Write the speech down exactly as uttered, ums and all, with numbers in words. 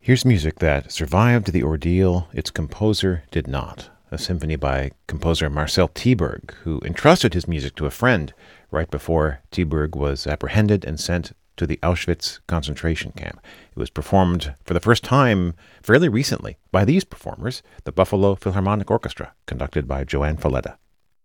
Here's music that survived the ordeal its composer did not. A symphony by composer Marcel Tieberg, who entrusted his music to a friend right before Tieberg was apprehended and sent to the Auschwitz concentration camp. It was performed for the first time fairly recently by these performers, the Buffalo Philharmonic Orchestra, conducted by Joanne Falletta.